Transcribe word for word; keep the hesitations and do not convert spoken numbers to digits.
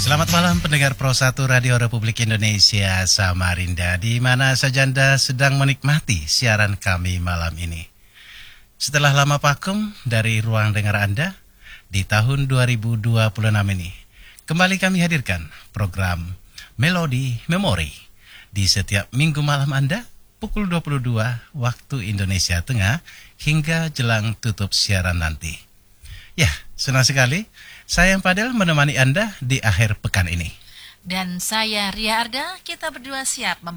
Selamat malam pendengar Pro satu Radio Republik Indonesia Samarinda, di mana saja Anda sedang menikmati siaran kami malam ini. Setelah lama vakum dari ruang dengar Anda di tahun dua ribu dua puluh enam ini, kembali kami hadirkan program Melodi Memori di setiap minggu malam Anda pukul dua puluh dua waktu Indonesia Tengah hingga jelang tutup siaran nanti. Ya, senang sekali saya Fadel menemani Anda di akhir pekan ini. Dan saya Ria Arda, kita berdua siap